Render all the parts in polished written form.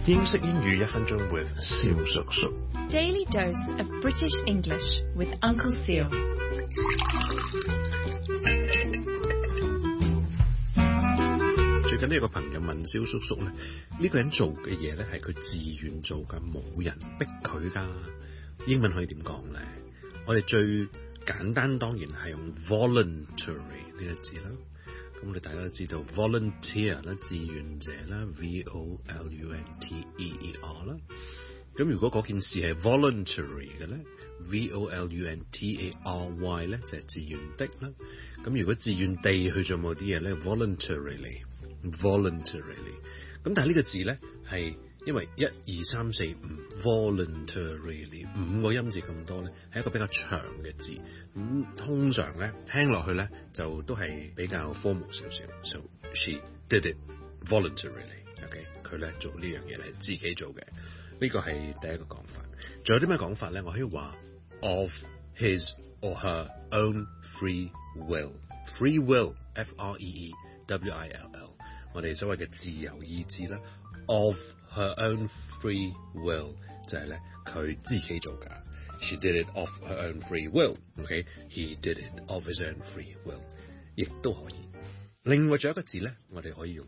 英式英語1分鐘 with 蕭叔叔。 Daily dose of British English with Uncle Seal. 最近呢有個朋友問蕭叔叔咧，呢個人做嘅嘢咧係佢自願做㗎，冇人逼佢㗎。英文可以點講咧？我哋最簡單當然係用 voluntary 呢個字啦。咁我哋大家都知道 volunteer 啦，志願者啦 volunteer 啦。咁如果嗰件事係 voluntary 嘅咧 voluntary 咧就係自願的啦。咁如果自願地去做某啲嘢咧 voluntarily。咁但係呢個字咧係因為1、2、3、4、5 voluntarily 5個音字咁多咧，係一個比較長嘅字。通常咧聽落去咧就都係比較 formal 少少。So she did it voluntarily。OK， 佢咧做呢樣嘢係自己做嘅。呢個係第一個講法。仲有啲咩講法咧？我可以話 of his or her own free will。Free will F-R-E-E-W-I-L-L。我哋所謂嘅自由意志啦 ，of her own free will 就係咧佢自己做㗎。She did it of her own free will。OK，he did it of his own free will， 亦都可以。另外仲有一個字咧，我哋可以用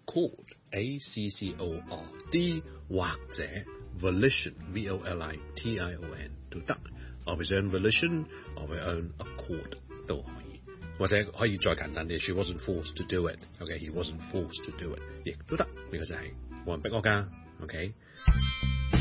accord，A-C-C-O-R-D 或者 volition V-O-L-I-T-I-O-N 都得。Of his own volition，of her own accord 都可以。或者可以再簡單啲 ，she wasn't forced to do it。OK，he wasn't forced to do it， 亦都得。呢個就係冇人逼我㗎。OK。